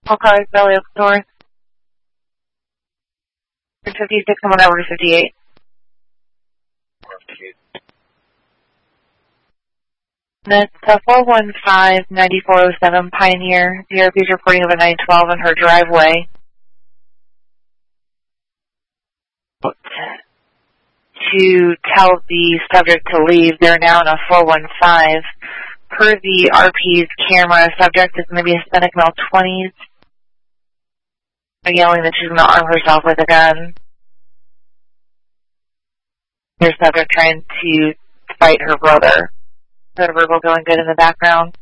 All cars, Valley Oaks North. 56, coming over to 58. That's 415-9407 Pioneer. DRP's reporting of a 912 in her driveway. To tell the subject to leave, they're now in a 415. Per the RP's camera, subject is maybe Hispanic male 20s. They're yelling that she's going to arm herself with a gun. There's subject trying to fight her brother. Is that verbal going good in the background?